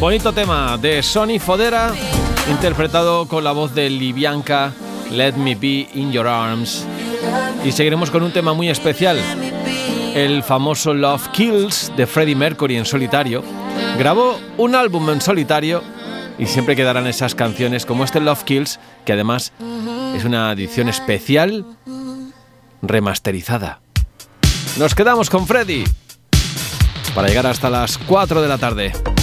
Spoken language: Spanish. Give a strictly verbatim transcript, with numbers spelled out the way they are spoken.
Bonito tema de Sonny Fodera, interpretado con la voz de Livianka, Let Me Be In Your Arms. Y seguiremos con un tema muy especial, el famoso Love Kills de Freddie Mercury en solitario. Grabó un álbum en solitario y siempre quedarán esas canciones como este Love Kills, que además es una edición especial remasterizada. Nos quedamos con Freddie para llegar hasta las cuatro de la tarde.